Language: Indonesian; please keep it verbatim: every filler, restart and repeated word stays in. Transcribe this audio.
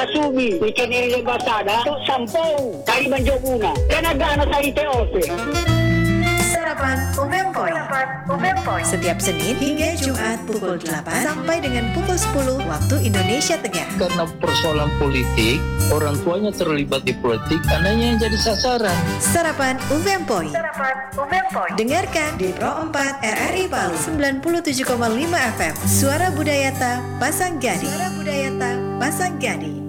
Kasumi, ikan ini basada, tu sampung, kali banjo muna. Dan ada anak saya ite ofe. Sarapan Umempoy. Umempoy. Setiap Senin hingga Jumat pukul delapan sampai dengan pukul sepuluh waktu Indonesia Tengah. Karena persoalan politik, orang tuanya terlibat di politik, anaknya yang jadi sasaran. Sarapan Umempoy. Sarapan Umempoy. Dengarkan di Pro empat R R I Palu sembilan puluh tujuh koma lima F M. Suara Budayata Pasanggani. Suara Budayata Pasanggani.